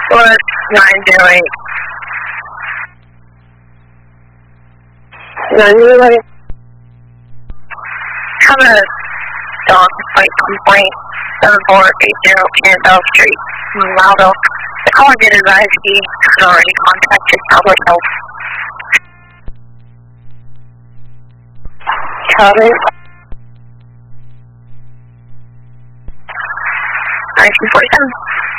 was 908. 908. Have a dog fight complaint. 7480 Cannondale Street, Loudville. The caller did advise he had already contacted public health. Copy. 1947.